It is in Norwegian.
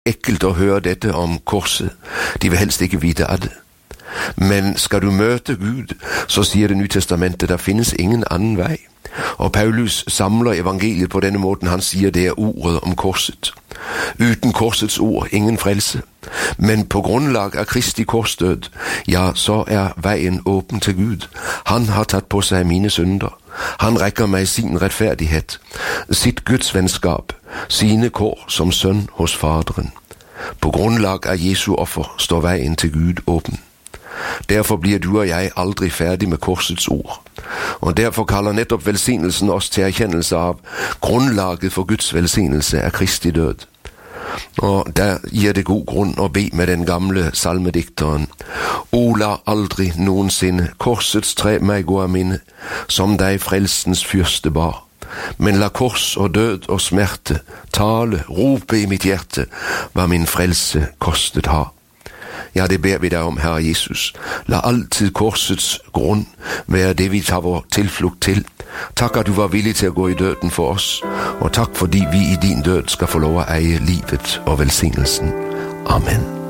ekkelt at høre dette om korset. De vil helst ikke vite av det. Men skal du møte Gud, så sier Det nye testamentet, der finnes ingen annen vei. Og Paulus samler evangeliet på denne måten. Han sier det er ordet om korset. Uten korsets ord, ingen frelse. Men på grunnlag av Kristi korsdød, ja, så er veien åpen til Gud. Han har tatt på seg mine synder. Han rekker meg sin rettferdighet, sitt gudsvennskap, sine kår som sønn hos Faderen. På grunnlag av Jesu offer står veien til Gud åpen. Derfor blir du og jeg aldri ferdig med korsets ord. Og derfor kaller nettopp velsignelsen oss til erkjennelse av grunnlaget for Guds velsignelse er Kristi død. Og der gir det god grunn å be med den gamle salmedikteren. O, la aldri noensinne korsets tre meg gå av minne, som deg frelsens fyrste bar. Men la kors og død og smerte tale, rope i mitt hjerte, hva min frelse kostet har. Ja, det ber vi deg om, Herre Jesus. La alltid korsets grunn være det vi tar vår tilflukt til. Takk at du var villig til å gå i døden for oss, og takk fordi vi i din død skal få lov å eie livet og velsignelsen. Amen.